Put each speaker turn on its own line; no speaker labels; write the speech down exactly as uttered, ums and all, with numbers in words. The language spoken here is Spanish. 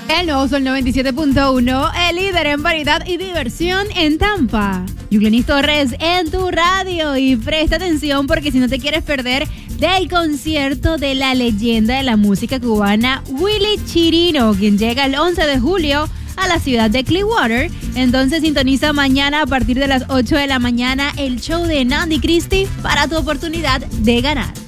El nuevo Sol noventa y siete punto uno, el líder en variedad y diversión en Tampa. Yulenis Torres en tu radio, y presta atención porque si no te quieres perder del concierto de la leyenda de la música cubana Willy Chirino, quien llega el once de julio a la ciudad de Clearwater. Entonces sintoniza mañana a partir de las ocho de la mañana el show de Nandi Christie para tu oportunidad de ganar.